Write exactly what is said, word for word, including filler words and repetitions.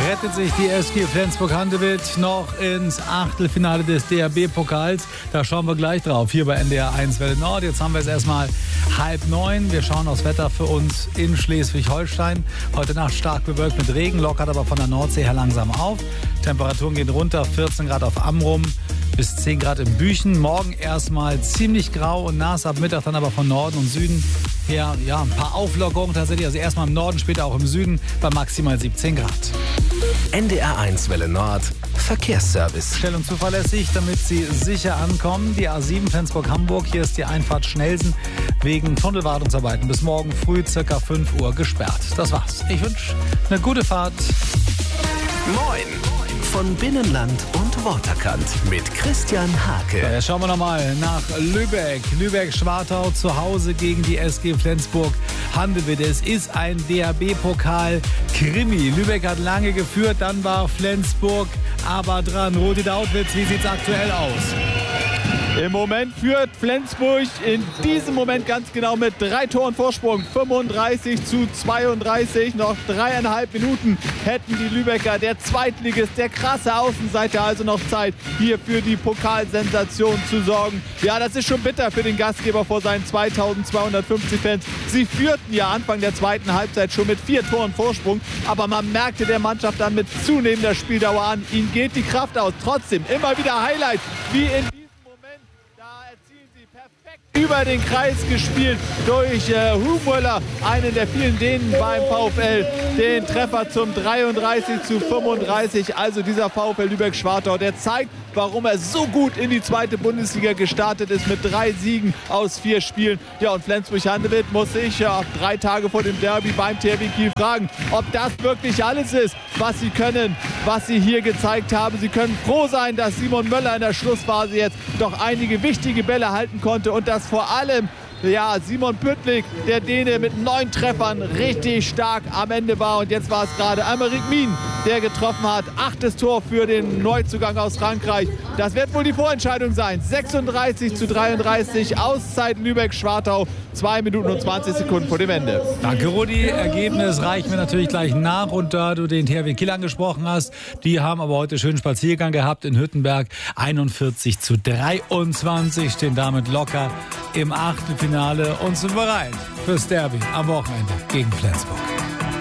Rettet sich die S G Flensburg-Handewitt noch ins Achtelfinale des D H B-Pokals. Da schauen wir gleich drauf, hier bei N D R eins Welle Nord. Jetzt haben wir es erstmal halb neun. Wir schauen aufs Wetter für uns in Schleswig-Holstein. Heute Nacht stark bewölkt mit Regen, lockert aber von der Nordsee her langsam auf. Temperaturen gehen runter, vierzehn Grad auf Amrum bis zehn Grad in Büchen. Morgen erstmal ziemlich grau und nass, ab Mittag dann aber von Norden und Süden her ja, ein paar Auflockerungen tatsächlich. Also erstmal im Norden, später auch im Süden bei maximal siebzehn Grad. N D R eins Welle Nord Verkehrsservice. Schnell und zuverlässig, damit Sie sicher ankommen. Die A sieben Flensburg-Hamburg. Hier ist die Einfahrt Schnellsen wegen Tunnelwartungsarbeiten bis morgen früh circa fünf Uhr gesperrt. Das war's. Ich wünsche eine gute Fahrt. Moin von Binnenland und Waterkant mit Christian Hake. Ja, schauen wir nochmal nach Lübeck. Lübeck-Schwartau zu Hause gegen die S G Flensburg-Handewitt. Es ist ein D H B-Pokal-Krimi. Lübeck hat lange geführt, dann war Flensburg aber dran. Rudi Dautwitz, wie sieht's aktuell aus? Im Moment führt Flensburg in diesem Moment ganz genau mit drei Toren Vorsprung. fünfunddreißig zu zweiunddreißig. Noch dreieinhalb Minuten hätten die Lübecker, der Zweitligist, der krasse Außenseiter, also noch Zeit, hier für die Pokalsensation zu sorgen. Ja, das ist schon bitter für den Gastgeber vor seinen zweitausendzweihundertfünfzig Fans. Sie führten ja Anfang der zweiten Halbzeit schon mit vier Toren Vorsprung. Aber man merkte der Mannschaft dann mit zunehmender Spieldauer an. Ihnen geht die Kraft aus. Trotzdem immer wieder Highlights, wie in über den Kreis gespielt durch äh, Humöller, einen der vielen Dänen beim VfL, den Treffer zum dreiunddreißig zu fünfunddreißig. Also dieser VfL Lübeck-Schwartau, der zeigt, warum er so gut in die zweite Bundesliga gestartet ist mit drei Siegen aus vier Spielen. Ja, und Flensburg-Handewitt muss sich ja drei Tage vor dem Derby beim T H W Kiel fragen, ob das wirklich alles ist, was sie können, was sie hier gezeigt haben. Sie können froh sein, dass Simon Möller in der Schlussphase jetzt doch einige wichtige Bälle halten konnte und dass vor allem ja, Simon Püttlik, der Däne mit neun Treffern, richtig stark am Ende war. Und jetzt war es gerade Aymeric Min, der getroffen hat. Achtes Tor für den Neuzugang aus Frankreich. Das wird wohl die Vorentscheidung sein. sechsunddreißig zu dreiunddreißig, Auszeit Lübeck-Schwartau. zwei Minuten und zwanzig Sekunden vor dem Ende. Danke, Rudi. Ergebnis reichen wir natürlich gleich nach. Und da du den T H W Kiel angesprochen hast, die haben aber heute schönen Spaziergang gehabt in Hüttenberg. einundvierzig zu dreiundzwanzig, stehen damit locker im Achtelfinale und sind bereit fürs Derby am Wochenende gegen Flensburg.